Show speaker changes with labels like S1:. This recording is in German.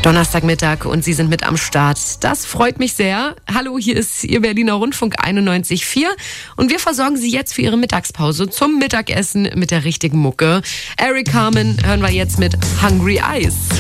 S1: Donnerstagmittag und Sie sind mit am Start. Das freut mich sehr. Hallo, hier ist Ihr Berliner Rundfunk 91.4 und wir versorgen Sie jetzt für Ihre Mittagspause zum Mittagessen mit der richtigen Mucke. Eric Carmen hören wir jetzt mit Hungry Eyes.